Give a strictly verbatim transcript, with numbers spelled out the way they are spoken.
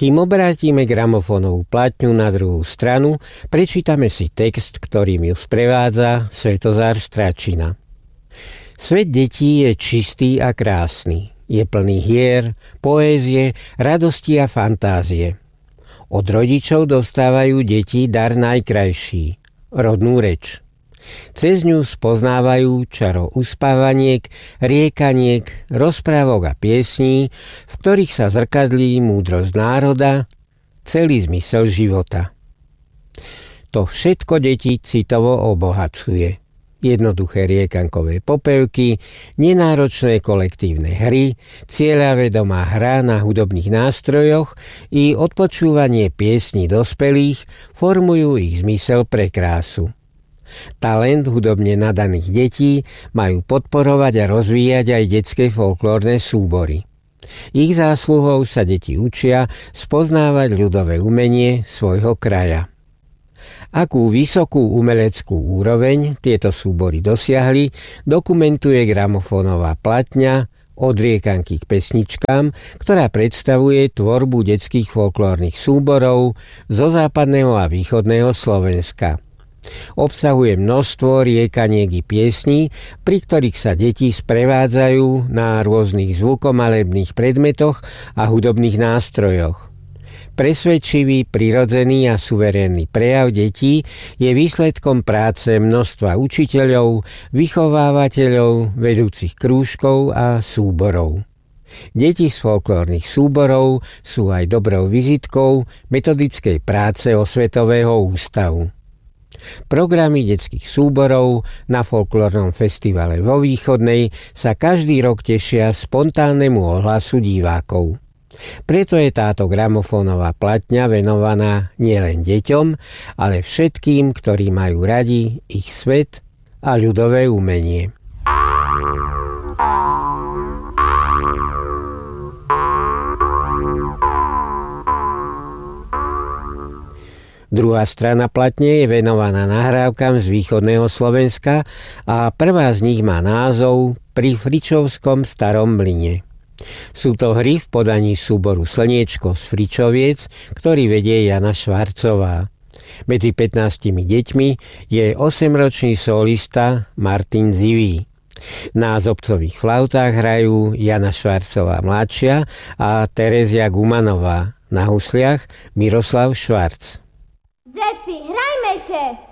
Kým obrátime gramofónovú platňu na druhú stranu, prečítame si text, ktorým ju sprevádza Svetozár Stračina. Svet detí je čistý a krásny. Je plný hier, poézie, radosti a fantázie. Od rodičov dostávajú deti dar najkrajší, rodnú reč. Cez ňu spoznávajú čaro uspávaniek, riekaniek, rozprávok a piesní, v ktorých sa zrkadlí múdrosť národa, celý zmysel života. To všetko deti citovo obohacuje. Jednoduché riekankové popevky, nenáročné kolektívne hry, cieľavedomá hra na hudobných nástrojoch i odpočúvanie piesní dospelých formujú ich zmysel pre krásu. Talent hudobne nadaných detí majú podporovať a rozvíjať aj detské folklórne súbory. Ich zásluhou sa deti učia spoznávať ľudové umenie svojho kraja. Akú vysokú umeleckú úroveň tieto súbory dosiahli, dokumentuje gramofónová platňa Od riekanky k pesničkám, ktorá predstavuje tvorbu detských folklórnych súborov zo západného a východného Slovenska. Obsahuje množstvo riekaniek i piesní, pri ktorých sa deti sprevádzajú na rôznych zvukomalebných predmetoch a hudobných nástrojoch. Presvedčivý, prirodzený a suverénny prejav detí je výsledkom práce množstva učiteľov, vychovávateľov, vedúcich krúžkov a súborov. Deti z folklórnych súborov sú aj dobrou vizitkou metodickej práce Osvetového ústavu. Programy detských súborov na folklórnom festivale vo Východnej sa každý rok tešia spontánnemu ohlasu divákov. Preto je táto gramofónová platňa venovaná nielen deťom, ale všetkým, ktorí majú radi ich svet a ľudové umenie. Druhá strana platne je venovaná nahrávkam z východného Slovenska a prvá z nich má názov Pri Fričovskom starom mlyne. Sú to hry v podaní súboru Slniečko z Fričoviec, ktorý vedie Jana Švarcová. Medzi pätnástimi deťmi je osemročný solista Martin Zivý. Na zobcových flautách hrajú Jana Švarcová mladšia a Terezia Gumanová. Na husliach Miroslav Švarc. Zeci, hrajme še!